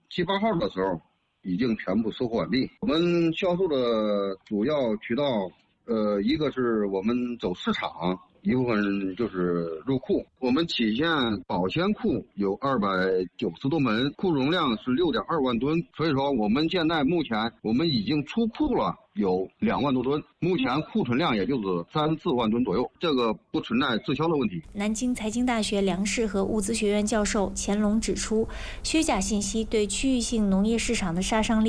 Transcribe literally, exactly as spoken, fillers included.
七八号的时候已经全部收货完毕。我们销售的主要渠道，呃，一个是我们走市场，一部分就是入库。我们体现保鲜库有二百九十多门，库容量是六点二万吨，所以说我们现在目前我们已经出库了有两万多吨，目前库存量也就是三四万吨左右，这个不存在滞销的问题。 南京财经大学粮食和物资学院教授钱龙指出，虚假信息对区域性农业市场的杀伤力